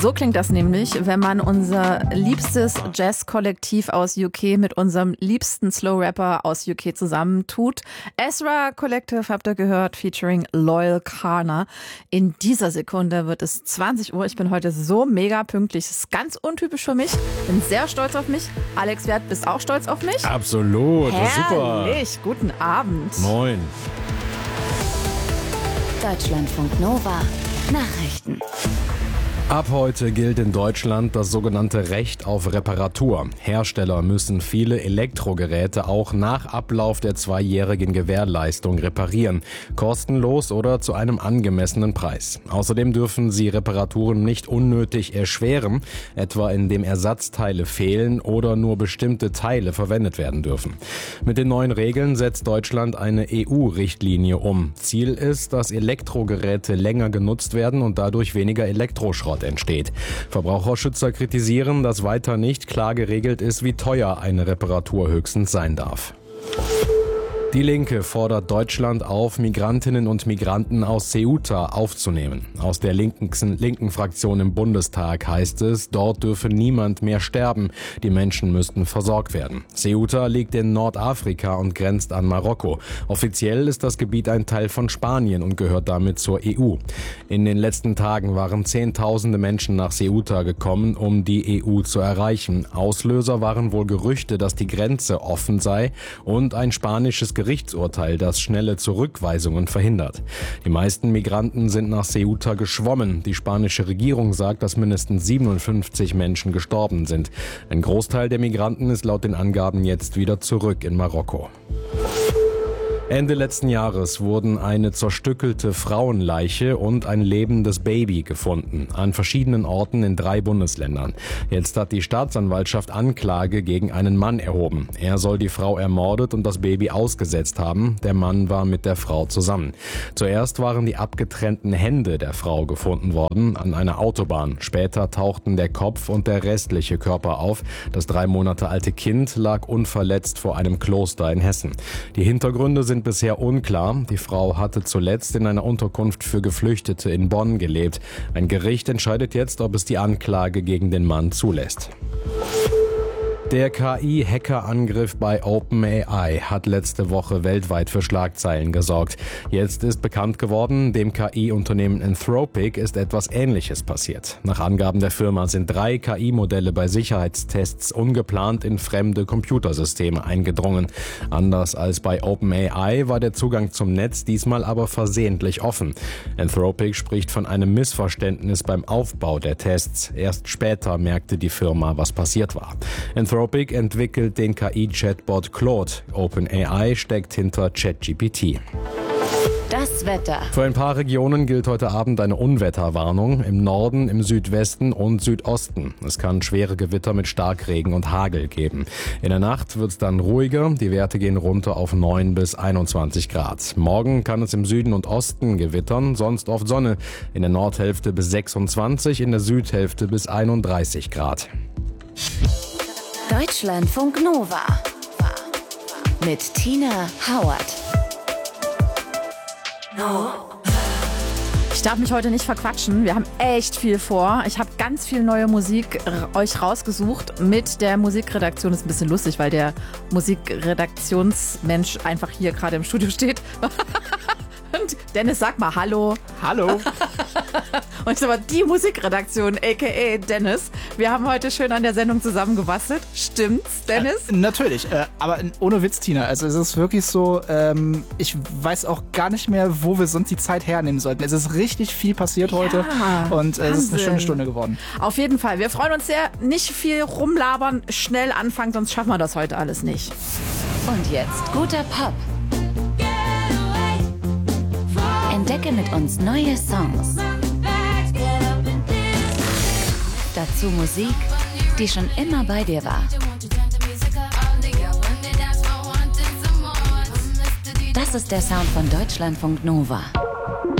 So klingt das nämlich, wenn man unser liebstes Jazz-Kollektiv aus UK mit unserem liebsten Slow-Rapper aus UK zusammentut. Ezra Collective habt ihr gehört, featuring Loyal Kana. In dieser Sekunde wird es 20 Uhr. Ich bin heute so mega pünktlich. Das ist ganz untypisch für mich. Bin sehr stolz auf mich. Alex Wert, bist auch stolz auf mich? Absolut, super. Herrlich, guten Abend. Moin. Deutschlandfunk Nova Nachrichten. Ab heute gilt in Deutschland das sogenannte Recht auf Reparatur. Hersteller müssen viele Elektrogeräte auch nach Ablauf der 2-jährigen Gewährleistung reparieren. Kostenlos oder zu einem angemessenen Preis. Außerdem dürfen sie Reparaturen nicht unnötig erschweren, etwa indem Ersatzteile fehlen oder nur bestimmte Teile verwendet werden dürfen. Mit den neuen Regeln setzt Deutschland eine EU-Richtlinie um. Ziel ist, dass Elektrogeräte länger genutzt werden und dadurch weniger Elektroschrott entsteht. Verbraucherschützer kritisieren, dass weiter nicht klar geregelt ist, wie teuer eine Reparatur höchstens sein darf. Die Linke fordert Deutschland auf, Migrantinnen und Migranten aus Ceuta aufzunehmen. Aus der linken Fraktion im Bundestag heißt es, dort dürfe niemand mehr sterben. Die Menschen müssten versorgt werden. Ceuta liegt in Nordafrika und grenzt an Marokko. Offiziell ist das Gebiet ein Teil von Spanien und gehört damit zur EU. In den letzten Tagen waren Zehntausende Menschen nach Ceuta gekommen, um die EU zu erreichen. Auslöser waren wohl Gerüchte, dass die Grenze offen sei und ein spanisches Gerichtsurteil, das schnelle Zurückweisungen verhindert. Die meisten Migranten sind nach Ceuta geschwommen. Die spanische Regierung sagt, dass mindestens 57 Menschen gestorben sind. Ein Großteil der Migranten ist laut den Angaben jetzt wieder zurück in Marokko. Ende letzten Jahres wurden eine zerstückelte Frauenleiche und ein lebendes Baby gefunden, an verschiedenen Orten in 3 Bundesländern. Jetzt hat die Staatsanwaltschaft Anklage gegen einen Mann erhoben. Er soll die Frau ermordet und das Baby ausgesetzt haben. Der Mann war mit der Frau zusammen. Zuerst waren die abgetrennten Hände der Frau gefunden worden an einer Autobahn. Später tauchten der Kopf und der restliche Körper auf. Das 3 Monate alte Kind lag unverletzt vor einem Kloster in Hessen. Die Hintergründe sind bisher unklar. Die Frau hatte zuletzt in einer Unterkunft für Geflüchtete in Bonn gelebt. Ein Gericht entscheidet jetzt, ob es die Anklage gegen den Mann zulässt. Der KI-Hackerangriff bei OpenAI hat letzte Woche weltweit für Schlagzeilen gesorgt. Jetzt ist bekannt geworden, dem KI-Unternehmen Anthropic ist etwas Ähnliches passiert. Nach Angaben der Firma sind 3 KI-Modelle bei Sicherheitstests ungeplant in fremde Computersysteme eingedrungen. Anders als bei OpenAI war der Zugang zum Netz diesmal aber versehentlich offen. Anthropic spricht von einem Missverständnis beim Aufbau der Tests. Erst später merkte die Firma, was passiert war. Anthropic entwickelt den KI-Chatbot Claude. OpenAI steckt hinter ChatGPT. Das Wetter. Für ein paar Regionen gilt heute Abend eine Unwetterwarnung. Im Norden, im Südwesten und Südosten. Es kann schwere Gewitter mit Starkregen und Hagel geben. In der Nacht wird es dann ruhiger. Die Werte gehen runter auf 9 bis 21 Grad. Morgen kann es im Süden und Osten gewittern, sonst oft Sonne. In der Nordhälfte bis 26, in der Südhälfte bis 31 Grad. Deutschlandfunk Nova mit Tina Howard. Ich darf mich heute nicht verquatschen. Wir haben echt viel vor. Ich habe ganz viel neue Musik euch rausgesucht mit der Musikredaktion. Ist ein bisschen lustig, weil der Musikredaktionsmensch einfach hier gerade im Studio steht. Und Dennis, sag mal Hallo. Hallo. Und ich sag mal, die Musikredaktion, a.k.a. Dennis. Wir haben heute schön an der Sendung zusammengebastelt. Stimmt's, Dennis? Natürlich, aber ohne Witz, Tina. Also es ist wirklich so, ich weiß auch gar nicht mehr, wo wir sonst die Zeit hernehmen sollten. Es ist richtig viel passiert heute und es ist eine schöne Stunde geworden. Auf jeden Fall. Wir freuen uns sehr. Nicht viel rumlabern, schnell anfangen, sonst schaffen wir das heute alles nicht. Und jetzt guter Pop. Entdecke mit uns neue Songs. Dazu Musik, die schon immer bei dir war. Das ist der Sound von Deutschlandfunk Nova.